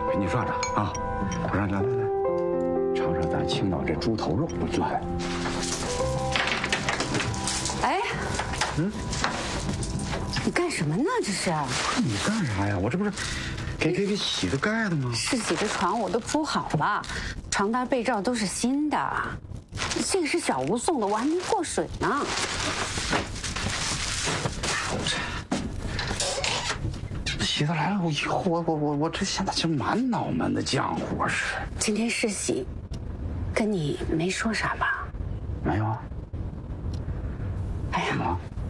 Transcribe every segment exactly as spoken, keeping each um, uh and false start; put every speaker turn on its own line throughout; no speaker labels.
给你涮着啊！来来来来，尝尝咱青岛这猪头肉，来。
哎，
嗯，
你干什么呢？这是？
你干啥呀？我这不是给给给洗个盖的吗？
世喜的床我都铺好了，床单被罩都是新的。这个是小吴送的，我还没过水呢。
洗的来了，我以后我我我我这现在就满脑门的浆糊是。
今天世喜跟你没说啥吧？
没有啊。
哎呀，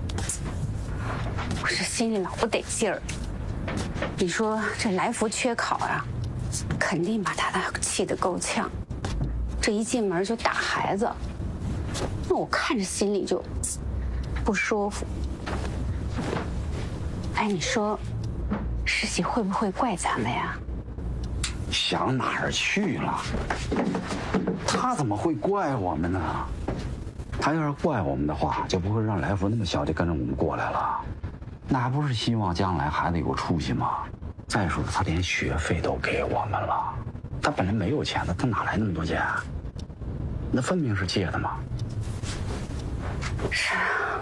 我这心里老不得劲儿。你说这来福缺考啊，肯定把他气得够呛。这一进门就打孩子，那我看着心里就不舒服。哎，你说世喜会不会怪咱们呀？
想哪儿去了？他怎么会怪我们呢？他要是怪我们的话，就不会让来福那么小就跟着我们过来了。那还不是希望将来孩子有出息吗？再说了，他连学费都给我们了，他本来没有钱的，他哪来那么多钱？那分明是借的嘛。
是啊。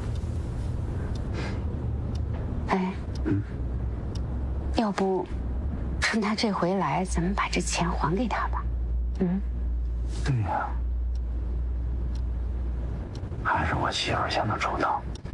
哎，嗯，要不趁他这回来，咱们把这钱还给他吧？嗯，
对呀，还是我媳妇想的周到。